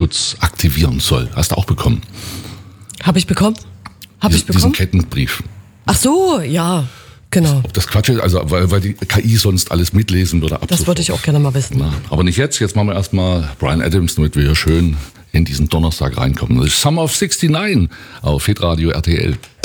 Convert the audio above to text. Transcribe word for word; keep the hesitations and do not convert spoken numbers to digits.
Datenschutz aktivieren soll. Hast du auch bekommen? Habe ich bekommen? Habe ich bekommen? Diesen Kettenbrief. Ach so, ja, genau. Ob das Quatsch ist, also weil, weil die K I sonst alles mitlesen würde. Ab Das würde ich auch gerne mal wissen. Na, aber nicht jetzt. Jetzt machen wir erstmal Bryan Adams, damit wir hier schön in diesen Donnerstag reinkommen. Das ist Summer of sixty-nine auf Hitradio R T L.